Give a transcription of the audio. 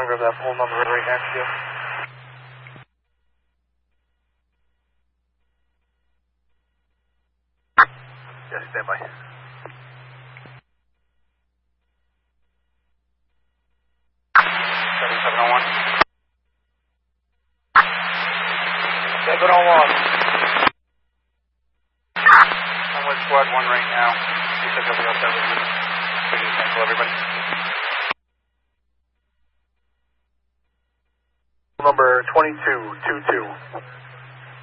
grab that full number right next to you. Yes, stand by. 7701. 701. I'm with squad 1 right now. You said they'll be outside with you. Could you cancel everybody? Number 2222.